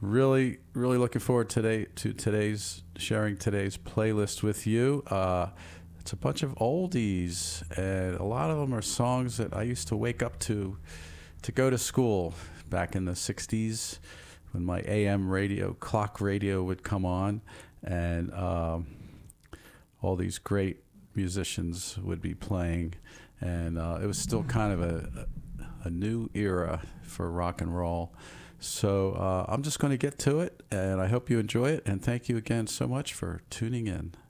Really looking forward to today's sharing today's playlist with you. It's a bunch of oldies, and a lot of them are songs that I used to wake up to go to school back in the 60s when my AM radio, clock radio would come on, and all these great musicians would be playing, and it was still kind of a new era for rock and roll. So I'm just going to get to it, and I hope you enjoy it, and thank you again so much for tuning in.